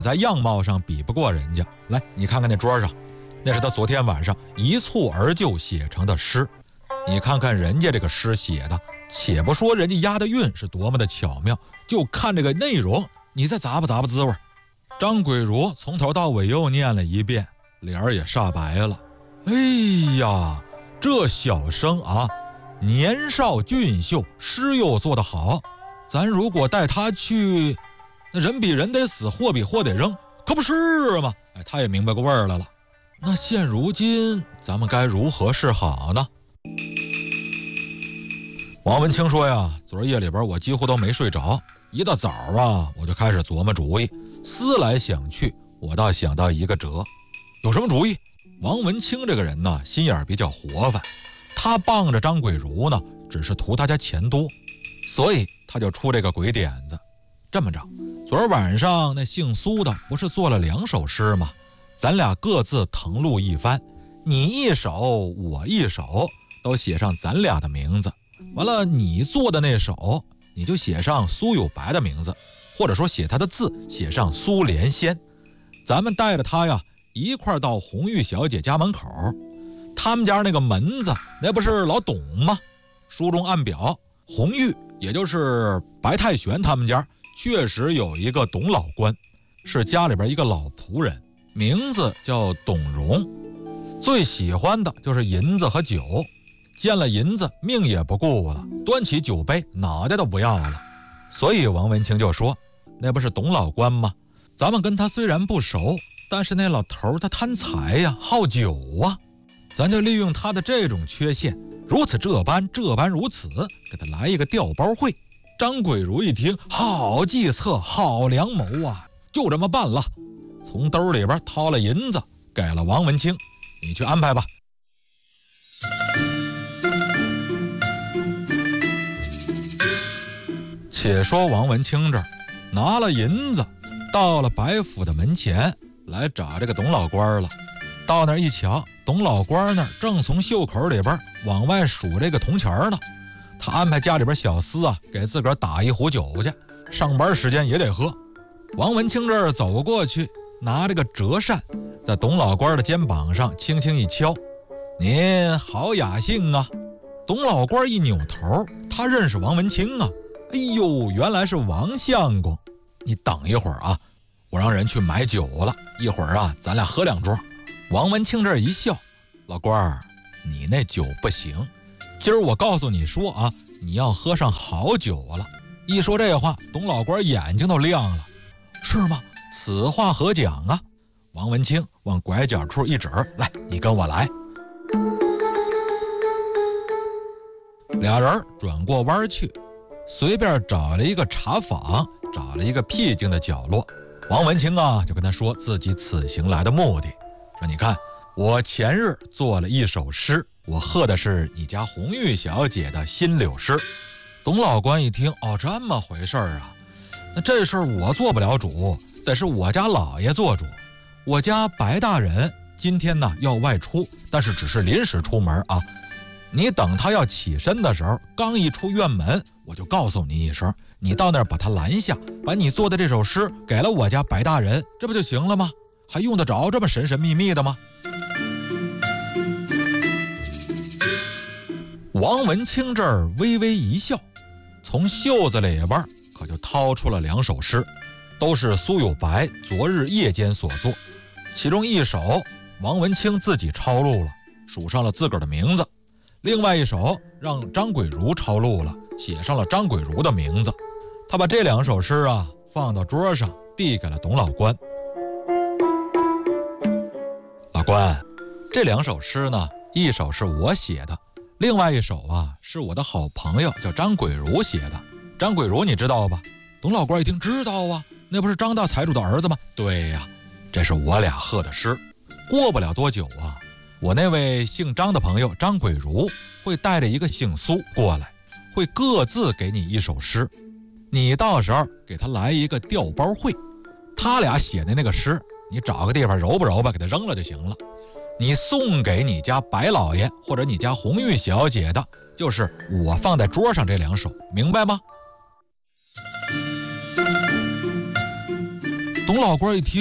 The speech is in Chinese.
在样貌上比不过人家。来，你看看那桌上，那是他昨天晚上一蹴而就写成的诗。你看看人家这个诗写的，且不说人家押的韵是多么的巧妙，就看这个内容，你再咂吧滋味。张桂如从头到尾又念了一遍，脸儿也煞白了。哎呀，这小生啊，年少俊秀，诗又做得好，咱如果带他去，那人比人得死，货比货得扔，可不是吗？哎，他也明白个味儿来了。那现如今咱们该如何是好呢？王文清说呀，昨儿夜里边我几乎都没睡着，一大早啊我就开始琢磨主意，思来想去，我倒想到一个辙。有什么主意？王文清这个人呢，心眼比较活泛，他傍着张桂如呢，只是图他家钱多，所以他就出这个鬼点子。这么着，昨儿晚上那姓苏的不是做了2首诗吗？咱俩各自誊录一番，你一首我一首，都写上咱俩的名字。完了，你做的那首你就写上苏有白的名字，或者说写他的字，写上苏连仙。咱们带着他呀一块到红玉小姐家门口，他们家那个门子那不是老董吗？书中暗表，红玉也就是白太玄他们家确实有一个董老官，是家里边一个老仆人，名字叫董荣，最喜欢的就是银子和酒，见了银子命也不顾了，端起酒杯脑袋都不要了。所以王文清就说，那不是董老官吗？咱们跟他虽然不熟，但是那老头他贪财呀，好酒啊，咱就利用他的这种缺陷，如此这般如此，给他来一个调包会。张桂如一听，好计策，好良谋啊，就这么办了，从兜里边掏了银子给了王文清，你去安排吧。且说王文清这儿拿了银子，到了白府的门前来找这个董老官了。到那儿一瞧，董老官那儿正从袖口里边往外数这个铜钱呢。他安排家里边小厮啊，给自个儿打一壶酒去，上班时间也得喝。王文清这儿走过去，拿这个折扇在董老官的肩膀上轻轻一敲，您好雅兴啊。董老官一扭头，他认识王文清啊，哎呦，原来是王相公。你等一会儿啊，我让人去买酒了，一会儿啊咱俩喝2盅。王文清这儿一笑，老官儿，你那酒不行，今儿我告诉你说啊，你要喝上好酒了。一说这话，董老官眼睛都亮了。是吗？此话何讲啊？王文清往拐角处一指，来，你跟我来。俩人转过弯去，随便找了一个茶坊，找了一个僻静的角落。王文清啊就跟他说自己此行来的目的，说你看，我前日做了一首诗，我贺的是你家红玉小姐的新柳诗。董老官一听，哦，这么回事啊，那这事儿我做不了主，得是我家老爷做主。我家白大人今天呢要外出，但是只是临时出门啊。你等他要起身的时候，刚一出院门，我就告诉你一声，你到那儿把他拦下，把你做的这首诗给了我家白大人，这不就行了吗？还用得着这么神神秘秘的吗？王文清这儿微微一笑，从袖子里边可就掏出了2首诗，都是苏有白昨日夜间所作。其中一首王文清自己抄录了，署上了自个儿的名字，另外一首让张桂如抄录了，写上了张桂如的名字。他把这2首诗啊放到桌上，递给了董老官。老官，这2首诗呢，一首是我写的，另外一首啊是我的好朋友叫张桂如写的。张桂如你知道吧？董老官一听，知道啊，那不是张大财主的儿子吗？对呀，这是我俩贺的诗。过不了多久啊，我那位姓张的朋友张桂如会带着一个姓苏过来，会各自给你一首诗，你到时候给他来一个调包会。他俩写的那个诗，你找个地方揉吧揉吧，给他扔了就行了。你送给你家白老爷或者你家红玉小姐的，就是我放在桌上这2首，明白吗？董老官一听